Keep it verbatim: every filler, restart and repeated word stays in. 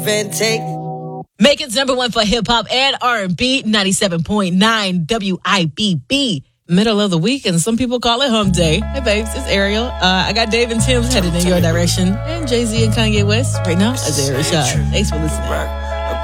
Macon's number one for hip hop and R and B, ninety-seven point nine W I B B. Middle of the week, and some people call it hump day. Hey, babes, it's Ariel. Uh, I got Dave and Tim's headed in your direction, and Jay-Z and Kanye West right now. Isaiah Rashad. Thanks for listening.